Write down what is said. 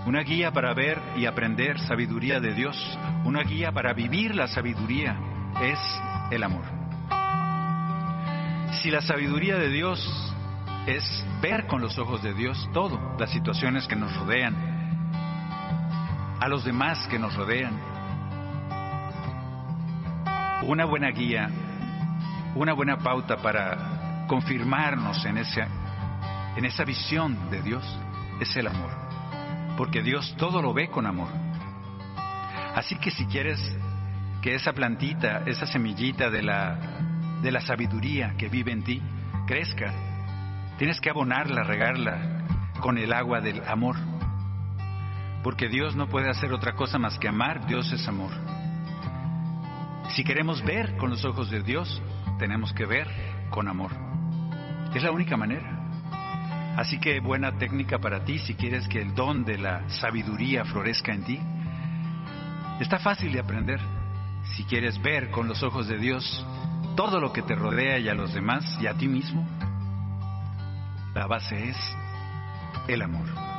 Una guía para ver y aprender sabiduría de Dios. Una guía para vivir la sabiduría es el amor. Si la sabiduría de Dios es ver con los ojos de Dios todo, las situaciones que nos rodean, a los demás que nos rodean, una buena guía, una buena pauta para confirmarnos en esa visión de Dios es el amor. Porque Dios todo lo ve con amor. Así que si quieres que esa plantita, esa semillita de la sabiduría que vive en ti, crezca, tienes que abonarla, regarla con el agua del amor. Porque Dios no puede hacer otra cosa más que amar. Dios es amor. Si queremos ver con los ojos de Dios, tenemos que ver con amor. Es la única manera. Así que buena técnica para ti si quieres que el don de la sabiduría florezca en ti. Está fácil de aprender. Si quieres ver con los ojos de Dios todo lo que te rodea y a los demás y a ti mismo, la base es el amor.